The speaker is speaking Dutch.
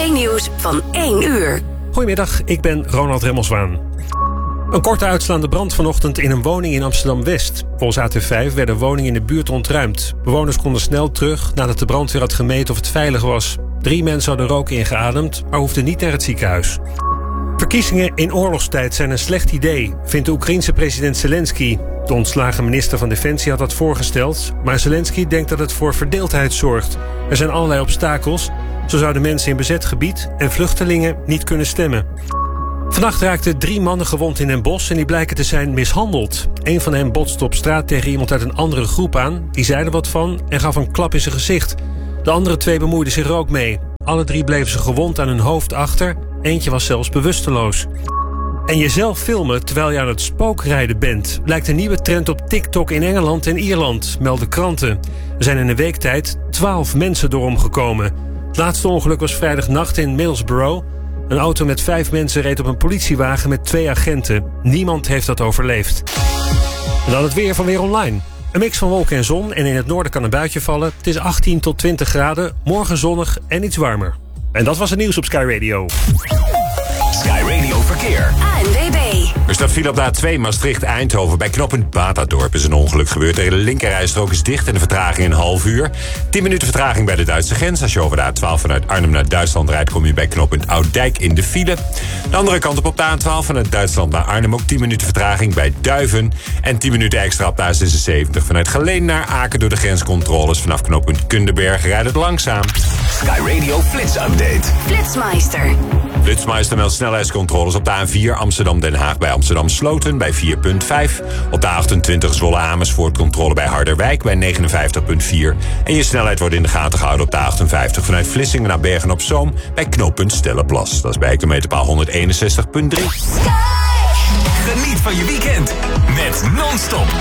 Nieuws van 1 uur. Goedemiddag, ik ben Ronald Remmelswaan. Een korte uitslaande brand vanochtend in een woning in Amsterdam-West. Volgens AT5 werden woningen in de buurt ontruimd. Bewoners konden snel terug nadat de brandweer had gemeten of het veilig was. 3 mensen hadden rook ingeademd, maar hoefden niet naar het ziekenhuis. Verkiezingen in oorlogstijd zijn een slecht idee, vindt de Oekraïense president Zelensky. De ontslagen minister van Defensie had dat voorgesteld, maar Zelensky denkt dat het voor verdeeldheid zorgt. Er zijn allerlei obstakels. Zo zouden mensen in bezet gebied en vluchtelingen niet kunnen stemmen. Vannacht raakten 3 mannen gewond in Den Bosch en die blijken te zijn mishandeld. Een van hen botste op straat tegen iemand uit een andere groep aan. Die zei er wat van en gaf een klap in zijn gezicht. De andere 2 bemoeiden zich er ook mee. Alle 3 bleven ze gewond aan hun hoofd achter. Eentje was zelfs bewusteloos. En jezelf filmen terwijl je aan het spookrijden bent lijkt een nieuwe trend op TikTok in Engeland en Ierland, melden kranten. Er zijn in een week tijd 12 mensen door omgekomen. Het laatste ongeluk was vrijdagnacht in Middlesbrough. Een auto met 5 mensen reed op een politiewagen met 2 agenten. Niemand heeft dat overleefd. En dan het weer van Weer Online. Een mix van wolken en zon en in het noorden kan een buitje vallen. Het is 18 tot 20 graden, morgen zonnig en iets warmer. En dat was het nieuws op Sky Radio. Sky Radio Verkeer. ANWB. Er staat file op de A2 Maastricht-Eindhoven. Bij knooppunt Batadorp is een ongeluk gebeurd. De linkerrijstrook is dicht en de vertraging een half uur. 10 minuten vertraging bij de Duitse grens. Als je over de A12 vanuit Arnhem naar Duitsland rijdt, kom je bij knooppunt Ouddijk in de file. De andere kant op de A12 vanuit Duitsland naar Arnhem. Ook 10 minuten vertraging bij Duiven. En 10 minuten extra op de A76 vanuit Geleen naar Aken door de grenscontroles. Vanaf knooppunt Kunderberg rijdt het langzaam. Sky Radio Flits Update. Flitsmeister. Flitsmeister meldt snelheidscontroles op de A4 Amsterdam-Den Haag bij Amsterdam Sloten bij 4,5. Op de A28 Zwolle Amersfoort controle bij Harderwijk bij 59,4. En je snelheid wordt in de gaten gehouden op de A58 vanuit Vlissingen naar Bergen-op-Zoom bij knooppunt Stellenplas. Dat is bij kilometerpaal 161,3. Geniet van je weekend met non-stop